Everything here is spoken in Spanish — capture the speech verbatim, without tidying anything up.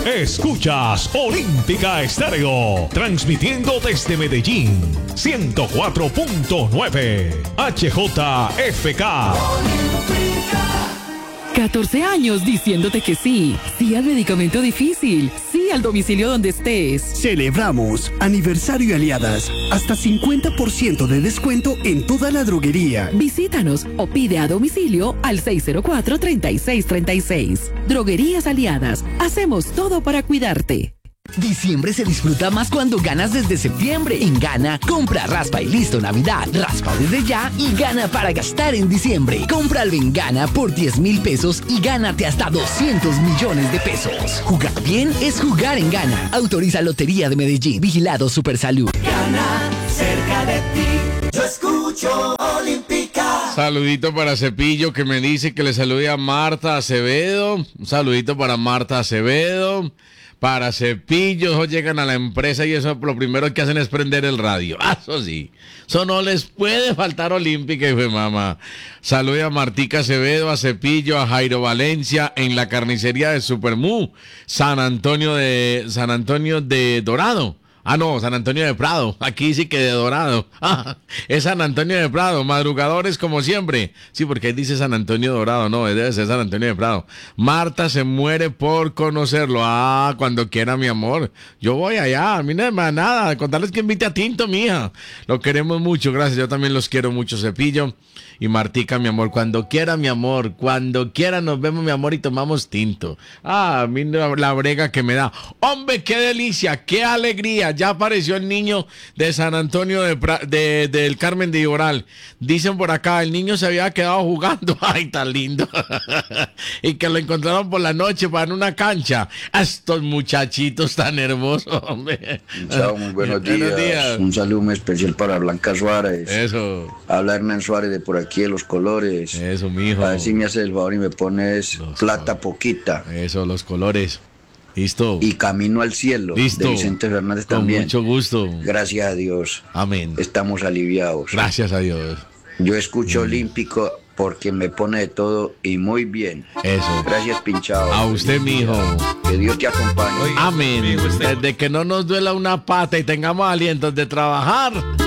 Escuchas Olímpica Estéreo, transmitiendo desde Medellín, ciento cuatro punto nueve H J F K. catorce años diciéndote que sí, sí al medicamento difícil, sí al domicilio donde estés. Celebramos aniversario Aliadas, hasta cincuenta por ciento de descuento en toda la droguería. Visítanos o pide a domicilio al seis cero cuatro, treinta y seis treinta y seis. Droguerías Aliadas, hacemos todo para cuidarte. Diciembre se disfruta más cuando ganas desde septiembre. En Gana, compra, raspa y listo Navidad. Raspa desde ya y gana para gastar en diciembre. Cómpralo en Gana por diez mil pesos y gánate hasta doscientos millones de pesos. Jugar bien es jugar en Gana. Autoriza Lotería de Medellín. Vigilado Supersalud. Gana, cerca de ti. Yo escucho Olímpica. Saludito para Cepillo, que me dice que le salude a Marta Acevedo. Un saludito para Marta Acevedo. Para Cepillo, ellos llegan a la empresa y eso lo primero que hacen es prender el radio. Ah, eso sí. Eso no les puede faltar Olímpica, hijo de mamá. Salude a Martica Acevedo, a Cepillo, a Jairo Valencia en la carnicería de Supermú, San Antonio de San Antonio de Dorado. Ah, no, San Antonio de Prado. Aquí sí que de Dorado. Ah, es San Antonio de Prado. Madrugadores como siempre. Sí, porque ahí dice San Antonio Dorado. No, debe ser San Antonio de Prado. Marta se muere por conocerlo. Ah, cuando quiera, mi amor. Yo voy allá. A mí no me da nada. Contarles que invite a Tinto, mija. Lo queremos mucho. Gracias. Yo también los quiero mucho, Cepillo. Y Martica, mi amor. Cuando quiera, mi amor. Cuando quiera nos vemos, mi amor, y tomamos tinto. Ah, a mí la brega que me da. Hombre, qué delicia. Qué alegría. Ya apareció el niño de San Antonio de, pra- de del Carmen de Iboral. Dicen por acá, el niño se había quedado jugando. Ay, tan lindo. Y que lo encontraron por la noche para en una cancha. Estos muchachitos tan hermosos, hombre. Chao, muy buenos días. Buenos días. Un saludo muy especial para Blanca Suárez. Eso. Habla Hernán Suárez de por aquí de Los Colores. Eso, mijo. A ver si me haces el favor y me pones Los plata colores. Poquita. Eso, Los Colores. Listo. Y Camino al Cielo. Listo. De Vicente Fernández Con también. mucho gusto. Gracias a Dios. Amén. Estamos aliviados. Gracias a Dios. Yo escucho Mm. Olímpico porque me pone de todo y muy bien. Eso. Gracias, Pinchado. A usted, mijo. Que Dios te acompañe. Amén. Desde que no nos duela una pata y tengamos alientos de trabajar.